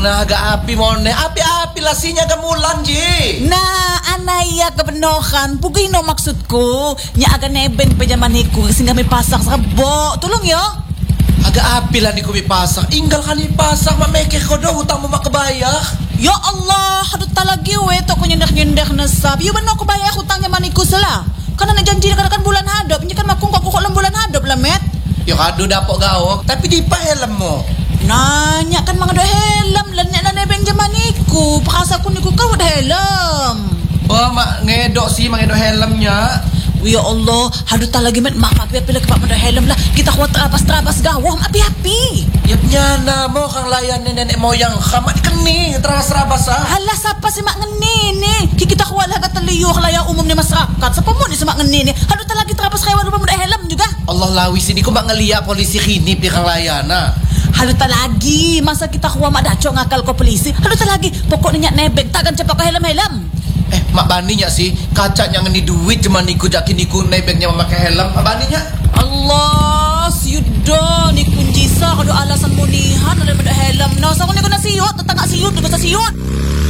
na aga-api mo na. Api-api lasinya gamulan, Ji. Na, anaya kabenohan. Pugay no maksud ko. Nya aga neben pa jaman ko. Kasi nga may pasak sa kabo. Tulong yo. Aga-api lang ni kumipasak. Inggal ka ni pasak. Mameke ko daw. Hutang mo makabayak. Ya Allah, hadot talagi we. Ito ko nyendak-nyendak na sabi. Yung ano ko bayak hutangnya maniko sila. Kana najanji na kan bulan hadap. Hindi kan makungkak ko lang bulan hadap, lamet. Yung kado dapo gawok. Tapi di pa helam mo. Nanya kan mga dahelam. Lanya na nebeng jamaniko. Pakasa ko ni ko kawad helam. Oh, ngedok sih. Mangedok helam niya. Ya Allah, hadu talagi met makapi pila ka pa helam lah. Kita kuat trabas gawom api-api. Yap niya na mo kang layan ni nenek moyang kamat keni terabas ah. Hala sapa si mak ngenene. Kita kuat laga taliyo kalaya umum ni masyarakat. Sapa mo ni si mak ngenene. Hadu talagi trabas kaya wala pa helam juga. Allah lawis ini ko mak ngelia polisi kini pi kang layana. Hadu talagi masa kita kuat mak daco ngakal ko polisi. Hadu talagi pokoknya nebeg tagan cepak ka helam-helam. Mak baninya sih kaca yang ngeni duit cuman niku jakin niku nebengnya memakai helm. Mak baninya Allah siudo ni kunci sa kado alasan munihan daripada helm. No sa ko ni ko nasiyot, tatanga siyot, sa siyot.